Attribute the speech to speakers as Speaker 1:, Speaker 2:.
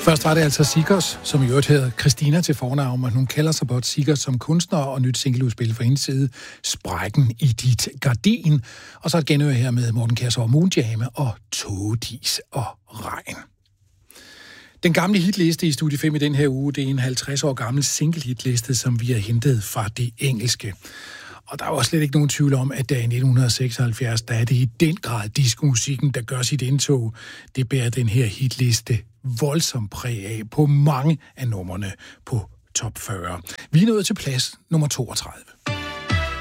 Speaker 1: Først var det altså Sikkers, som i øvrigt hedder Christina til fornavn, men hun kalder sig blot Sikkers som kunstner, og nyt singleudspil fra hendes side, Sprækken i dit gardin. Og så et genhør her med Morten Kjærsgaard, Moonjame og Tågedis og Regn. Den gamle hitliste i Studie 5 i den her uge, det er en 50 år gammel single-hitliste, som vi har hentet fra det engelske. Og der er jo slet ikke nogen tvivl om, at der i 1976, der er det i den grad diskomusikken, der gør sit indtog. Det bærer den her hitliste voldsomt præg af på mange af numrene på top 40. Vi er nået til plads nummer 32.